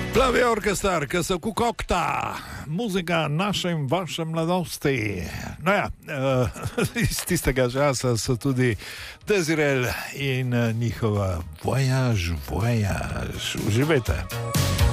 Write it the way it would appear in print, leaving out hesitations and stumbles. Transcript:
Plavi orkester, ki se kukokta, muzika naše in vaše mladosti. No ja, iz tistega časa so tudi Desirel in njihova Voyage, Voyage. Uživajte.